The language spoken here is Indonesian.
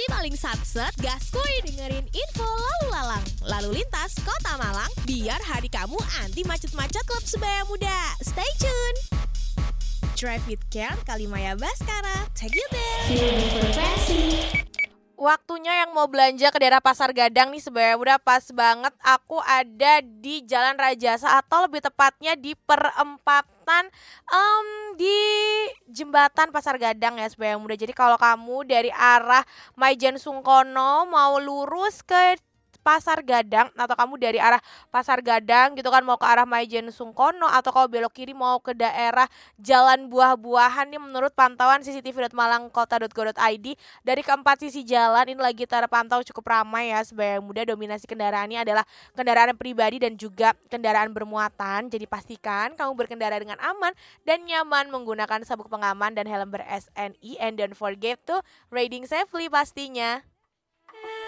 paling satset, gaskuy dengerin info lalu lalang, lalu lintas kota Malang, biar hari kamu anti macet-macet klub sebaya muda. Stay tune. Drive with Care, Kalimaya Baskara, take you there. Feel the frequency. Waktunya yang mau belanja ke daerah Pasar Gadang nih sebaya muda, pas banget aku ada di Jalan Rajasa atau lebih tepatnya di perempatan di jembatan Pasar Gadang ya sebaya muda. Jadi kalau kamu dari arah Maijen Sungkono mau lurus ke Pasar Gadang atau kamu dari arah Pasar Gadang gitu kan mau ke arah Maijen Sungkono atau kalau belok kiri mau ke daerah Jalan Buah-Buahan nih, menurut pantauan cctv.malangkota.go.id dari keempat sisi jalan ini lagi terpantau cukup ramai ya sebaya muda. Dominasi kendaraannya adalah kendaraan pribadi dan juga kendaraan bermuatan. Jadi pastikan kamu berkendara dengan aman dan nyaman menggunakan sabuk pengaman dan helm ber-SNI, and don't forget to riding safely pastinya.